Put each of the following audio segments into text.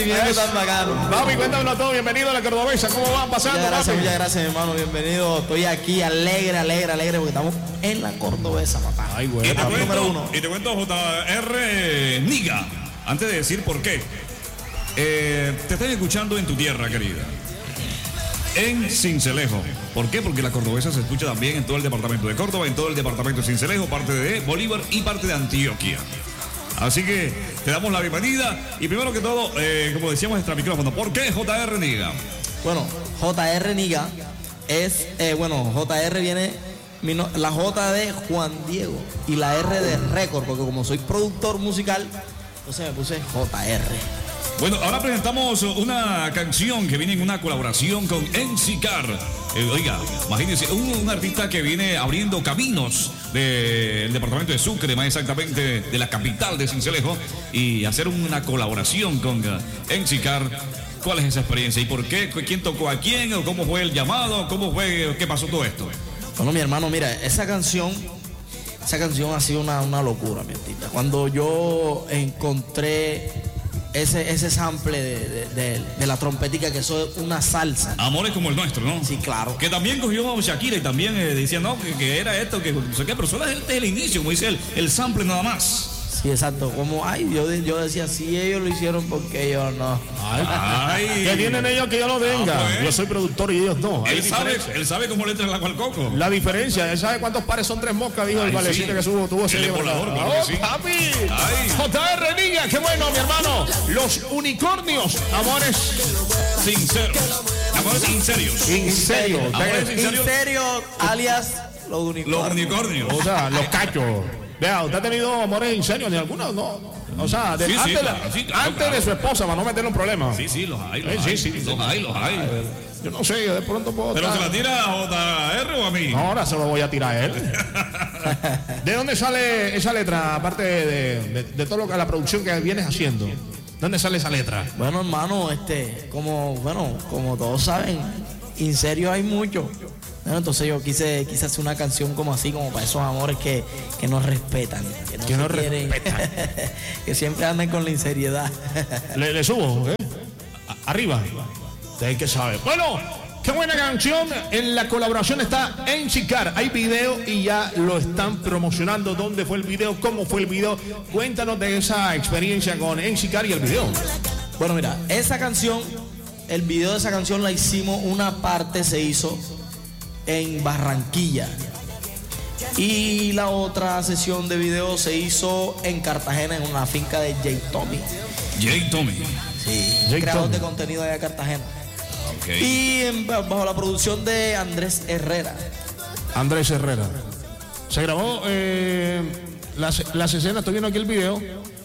bien, tan bacano. Papi, cuéntamelo todo, bienvenido a La Cordobesa, ¿cómo van pasando? Muchas gracias, mi hermano, bienvenido. Estoy aquí alegre, porque estamos en La Cordobesa, papá. Ay, güey. Y te cuento, JR Niga, antes de decir por qué. Te están escuchando en tu tierra, querida. En Sincelejo. ¿Por qué? Porque La Cordobesa se escucha también en todo el departamento de Córdoba, en todo el departamento de Sincelejo, parte de Bolívar y parte de Antioquia. Así que te damos la bienvenida. Y primero que todo, como decíamos, extra micrófono. ¿Por qué JR Niga? Bueno, JR Niga es, JR viene, la J de Juan Diego y la R de récord, porque como soy productor musical, entonces me puse JR. Bueno, ahora presentamos una canción que viene en una colaboración con NCCar. Oiga, imagínense, un artista que viene abriendo caminos del departamento de Sucre, más exactamente de la capital de Sincelejo, y hacer una colaboración con NCCar. ¿Cuál es esa experiencia y por qué? ¿Quién tocó a quién? ¿O cómo fue el llamado? ¿Cómo fue? ¿Qué pasó todo esto? Bueno, mi hermano, mira, esa canción ha sido una locura, mi artista. Cuando yo encontré ese sample de la trompetica, que eso es una salsa. Amores como el nuestro, ¿no? Sí, claro. Que también cogió Shakira y también decía, no, que era esto, que no sé qué, pero solo este es el inicio, como dice él, el sample nada más. Sí, exacto. Como, yo decía, si ellos lo hicieron, porque yo no. Ay. Que tienen ellos que yo lo venga. Pues. Yo soy productor y ellos no. Él sabe cómo le entra el agua al coco. La diferencia, él sabe cuántos pares son tres moscas, dijo el valecito que tuvo ese volador. Sí. Papi. JR Niga, qué bueno, mi hermano. Los unicornios, amores sinceros. Amores inserios. Inserio. Inserio, alias los unicornios. Los unicornios. O sea, los cachos. Vea, ¿usted ha tenido amores en serio? ¿Ni alguno? No. O sea, antes de su esposa, para no meterle un problema. Sí, los hay. Los hay. Yo no sé, yo de pronto puedo. ¿Pero se la tira a JR o a mí? No, ahora se lo voy a tirar a él. ¿De dónde sale esa letra, aparte de todo lo que la producción que vienes haciendo? ¿Dónde sale esa letra? Bueno, hermano, como todos saben, en serio hay mucho. Entonces yo quise hacer una canción como así, como para esos amores que nos respetan, que no quieren, que siempre andan con la inseriedad. Le subo, ¿eh? Arriba. De que sabe. Bueno, qué buena canción. En la colaboración está NCCar. Hay video y ya lo están promocionando. ¿Dónde fue el video? ¿Cómo fue el video? Cuéntanos de esa experiencia con NCCar y el video. Bueno, mira, el video de esa canción la hicimos, una parte se hizo en Barranquilla y la otra sesión de video se hizo en Cartagena, en una finca de J. Tommy. Sí, creador de contenido allá de Cartagena. Okay. Y bajo la producción de Andrés Herrera. Se grabó las escenas, estoy viendo aquí el video.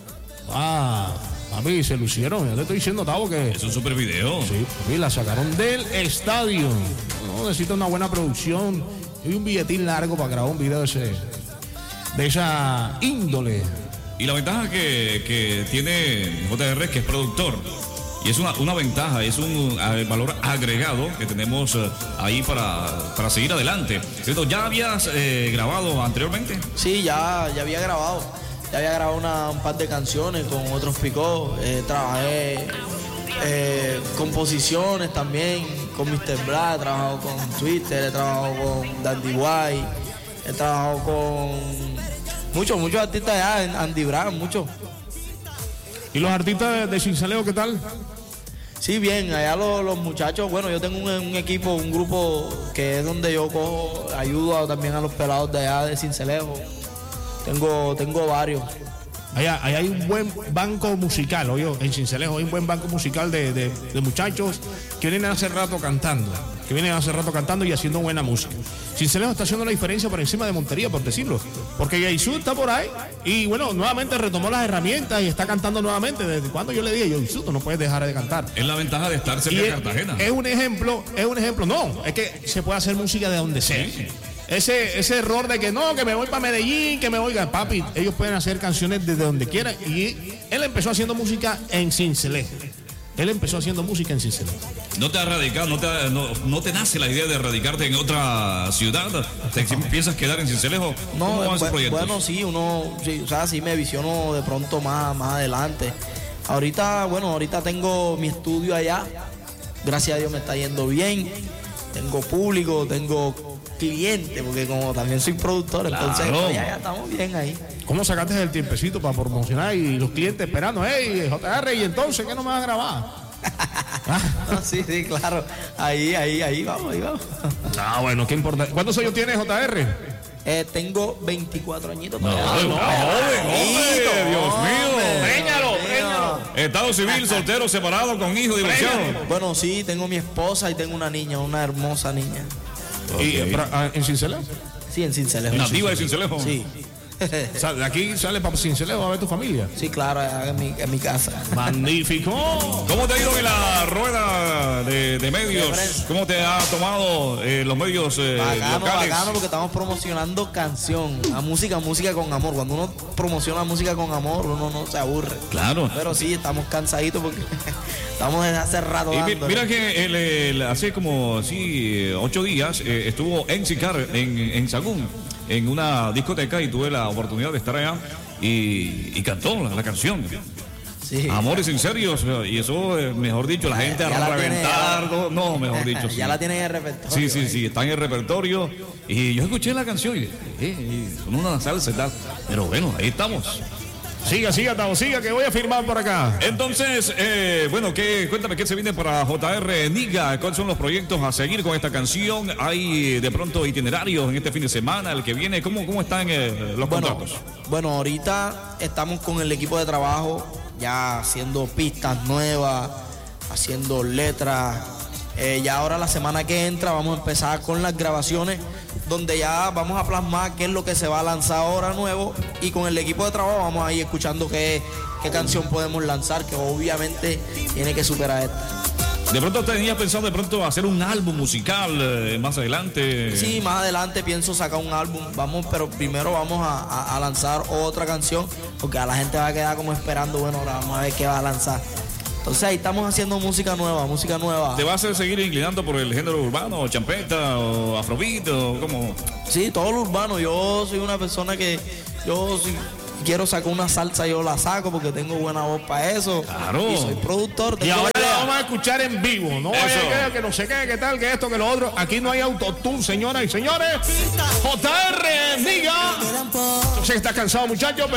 Papi, se lo hicieron. Yo le estoy diciendo, Tavo, que es un super video. Sí, papi, la sacaron del estadio. No, necesita una buena producción y un billetín largo para grabar un video de esa índole. Y la ventaja que tiene JR es que es productor. Y es una ventaja, es un valor agregado que tenemos ahí para seguir adelante. ¿Ya habías grabado anteriormente? Sí, ya había grabado. Ya había grabado un par de canciones con otros picos. Trabajé composiciones también con Mr. Black, he trabajado con Twitter, he trabajado con Dandy White, he trabajado con muchos artistas allá, Andy Brown, muchos. ¿Y los artistas de Sincelejo qué tal? Sí, bien, allá los muchachos, bueno, yo tengo un equipo, un grupo que es donde yo ayudo también a los pelados de allá de Sincelejo. Tengo varios. Allá hay un buen banco musical, oye, en Sincelejo hay un buen banco musical de muchachos que vienen hace rato cantando, y haciendo buena música. Sincelejo está haciendo la diferencia por encima de Montería, por decirlo, porque Yaisú está por ahí y bueno, nuevamente retomó las herramientas y está cantando nuevamente. Desde cuando yo le dije, Yaisú, tú no puedes dejar de cantar. Es la ventaja de estar cerca de Cartagena. Es un ejemplo, no, es que se puede hacer música de donde sea. Sí. Ese error de que no, que me voy para Medellín, que me voy, papi, ellos pueden hacer canciones desde donde quieran. Y él empezó haciendo música en Sincelejo. ¿No te has radicado, no te nace la idea de radicarte en otra ciudad? Si piensas quedar en Sincelejo, ¿cómo van esos proyectos? Bueno, sí, sí me visiono de pronto más adelante. Ahorita tengo mi estudio allá. Gracias a Dios me está yendo bien. Tengo público, tengo clientes, porque como también soy productor, entonces pues, ya estamos bien ahí. ¿Cómo sacaste el tiempecito para promocionar y los clientes esperando? Hey, JR, ¿y entonces qué no me vas a grabar? No, sí, claro. Ahí vamos. Ah, bueno, qué importante. ¿Cuántos años tienes, JR? Tengo 24 añitos. Dios mío. Péñalo. Estado civil, soltero, separado, con hijos, divorciado. Bueno, sí, tengo mi esposa y tengo una niña, una hermosa niña. ¿Y en Sincelejo? Sí, en Sincelejo. ¿Nativa de Sincelejo? Sí. De aquí sale para Sincelejo a ver tu familia. Sí, claro, en mi casa. Magnífico. ¿Cómo te ha ido en la rueda de medios? ¿Cómo te ha tomado los medios locales? Bacano, porque estamos promocionando canción, a música con amor. Cuando uno promociona música con amor, uno no se aburre. Claro. Pero sí, estamos cansaditos porque estamos desde hace rato. Y mira que hace como 8 días estuvo en Sicar, en Sagún, en una discoteca, y tuve la oportunidad de estar allá y cantó la canción. Sí. Amores Sinceros, y eso, mejor dicho, la gente a reventar. Mejor dicho. Ya la tienen en el repertorio. Sí, está en el repertorio. Y yo escuché la canción y con una salsa y tal. Pero bueno, ahí estamos. Siga, Tavo, siga, que voy a firmar por acá. Entonces, cuéntame qué se viene para JR Niga, cuáles son los proyectos a seguir con esta canción. Hay de pronto itinerarios en este fin de semana, el que viene, ¿cómo están los contratos? Bueno, ahorita estamos con el equipo de trabajo, ya haciendo pistas nuevas, haciendo letras. Ya ahora la semana que entra vamos a empezar con las grabaciones, donde ya vamos a plasmar qué es lo que se va a lanzar ahora nuevo, y con el equipo de trabajo vamos a ir escuchando qué canción podemos lanzar, que obviamente tiene que superar esta. ¿De pronto tenías pensado hacer un álbum musical más adelante? Sí, más adelante pienso sacar un álbum, pero primero vamos a lanzar otra canción, porque a la gente va a quedar como esperando, bueno, ahora vamos a ver qué va a lanzar. Entonces ahí estamos haciendo música nueva. ¿Te vas a seguir inclinando por el género urbano, champeta o afrobeat o cómo? Sí, todo lo urbano. Yo soy una persona que si quiero sacar una salsa, yo la saco porque tengo buena voz para eso. Claro. Y soy productor. Y ahora la vamos a escuchar en vivo. No que no sé qué tal, que esto, que lo otro. Aquí no hay autotune, señoras y señores. JR Niga. Yo sé que estás cansado, muchachos.